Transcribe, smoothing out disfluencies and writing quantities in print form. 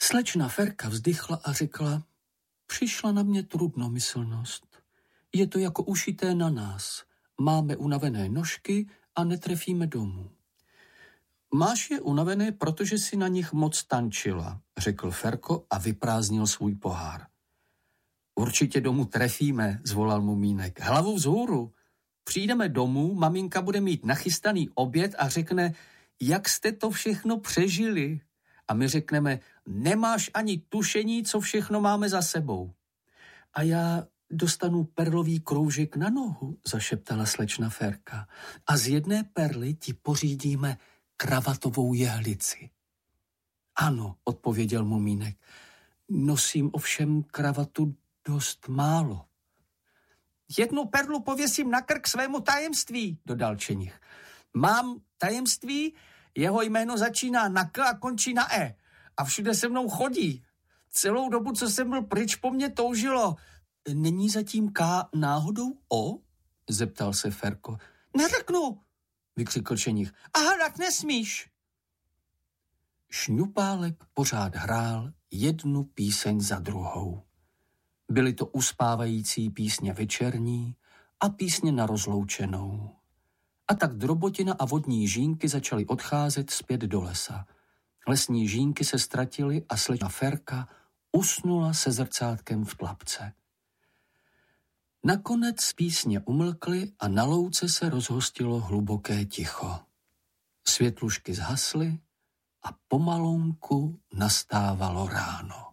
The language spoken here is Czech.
Slečna Ferka vzdychla a řekla, přišla na mě trudnomyslnost. Je to jako ušité na nás. Máme unavené nožky a netrefíme domů. Máš je unavené, protože si na nich moc tančila, řekl Ferko a vyprázdnil svůj pohár. Určitě domů trefíme, zvolal Mumínek. Hlavu vzhůru. Přijdeme domů, maminka bude mít nachystaný oběd a řekne, jak jste to všechno přežili. A my řekneme, nemáš ani tušení, co všechno máme za sebou. A já dostanu perlový kroužek na nohu, zašeptala slečna Ferka. A z jedné perly ti pořídíme kravatovou jehlici. Ano, odpověděl Mumínek. Nosím ovšem kravatu dost málo. Jednu perlu pověsím na krk svému tajemství, dodal Čenich. Mám tajemství, jeho jméno začíná na K a končí na E. A všude se mnou chodí. Celou dobu, co jsem byl pryč, po mně toužilo. Není zatím K náhodou O? Zeptal se Ferko. Neřeknu, vykřikl Čenich. Aha, tak nesmíš. Šňupálek pořád hrál jednu píseň za druhou. Byly to uspávající písně večerní a písně na rozloučenou. A tak Drobotina a vodní žínky začaly odcházet zpět do lesa. Lesní žínky se ztratily a slečna Ferka usnula se zrcátkem v tlapce. Nakonec písně umlkly a na louce se rozhostilo hluboké ticho. Světlušky zhasly a pomalounku nastávalo ráno.